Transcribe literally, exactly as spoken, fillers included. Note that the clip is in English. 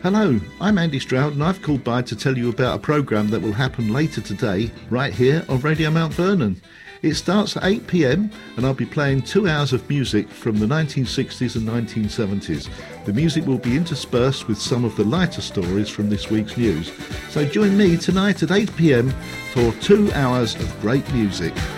Hello, I'm Andy Stroud and I've called by to tell you about a programme that will happen later today, right here on Radio Mount Vernon. It starts at eight p m and I'll be playing two hours of music from the nineteen sixties and nineteen seventies. The music will be interspersed with some of the lighter stories from this week's news. So join me tonight at eight p m for two hours of great music.